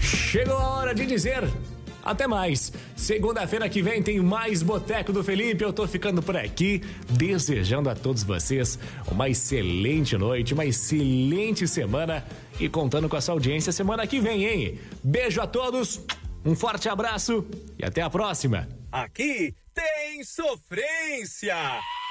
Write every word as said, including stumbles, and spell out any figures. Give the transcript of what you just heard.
Chegou a hora de dizer até mais. Segunda-feira que vem tem mais Boteco do Felipe. Eu tô ficando por aqui, desejando a todos vocês uma excelente noite, uma excelente semana e contando com a sua audiência semana que vem, hein? Beijo a todos, um forte abraço e até a próxima. Aqui tem sofrência.